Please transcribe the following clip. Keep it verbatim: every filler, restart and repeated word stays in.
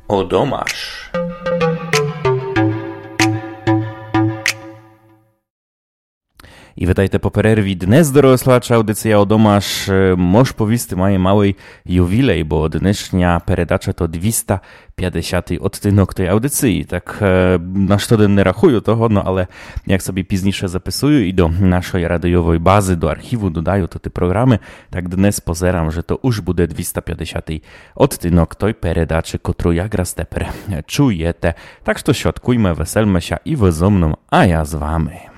Odomasz. I witajte po pererwi. Dnes dorosłacza audycja Odomasz. Moż powisty maje małej jubilej, bo dnešnja peredača to dwista pięćdziesiąty odtynok tej audycji. Tak na sztoden nie rachuju toho, no ale jak sobie piznisze zapisują i do naszej radiowej bazy, do archiwu dodają to te programy, tak dnes pozeram, że to już bude dwista pięćdziesiąty odtynok tej peredaczy, którą jak raz teper czujete. Tak że to siatkujmy, weselmy się i wy ze mną, a ja z wami.